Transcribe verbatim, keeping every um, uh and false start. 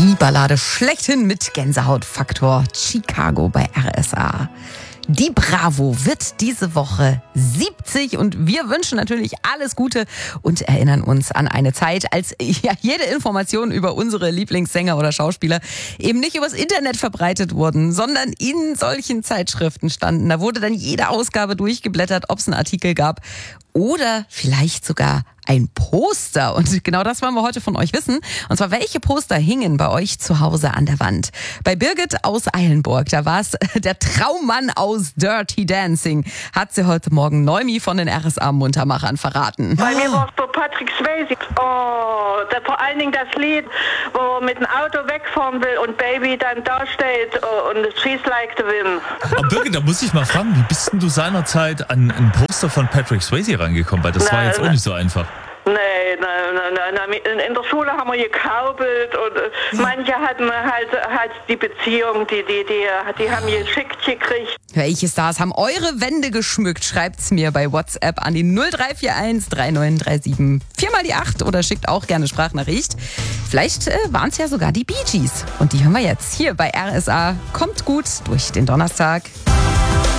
Die Ballade schlechthin mit Gänsehautfaktor Chicago bei R S A. Die Bravo wird diese Woche siebzig und wir wünschen natürlich alles Gute und erinnern uns an eine Zeit, als ja jede Information über unsere Lieblingssänger oder Schauspieler eben nicht übers Internet verbreitet wurden, sondern in solchen Zeitschriften standen. Da wurde dann jede Ausgabe durchgeblättert, ob es einen Artikel gab oder vielleicht sogar ein Poster. Und genau das wollen wir heute von euch wissen. Und zwar, welche Poster hingen bei euch zu Hause an der Wand? Bei Birgit aus Eilenburg, da war es der Traummann aus Dirty Dancing, hat sie heute Morgen Neumi von den R S A-Muntermachern verraten. Bei mir war es bei Patrick Swayze. Oh, da, vor allen Dingen das Lied, wo er mit dem Auto wegfahren will und Baby dann da steht oh, und She's Like the Wind. Aber Birgit, da muss ich mal fragen, wie bist denn du seinerzeit an ein Poster von Patrick Swayze rangekommen? Weil das Na, war jetzt auch na. nicht so einfach. Nee, nein, nein, nein. In der Schule haben wir gekaubelt und ja. Manche hatten halt, halt die Beziehung, die, die, die, die haben geschickt gekriegt. Welche Stars haben eure Wände geschmückt? Schreibt's mir bei WhatsApp an die null drei vier eins drei neun drei sieben vier mal die acht oder schickt auch gerne Sprachnachricht. Vielleicht äh, waren es ja sogar die Bee Gees. Und die hören wir jetzt hier bei R S A. Kommt gut durch den Donnerstag.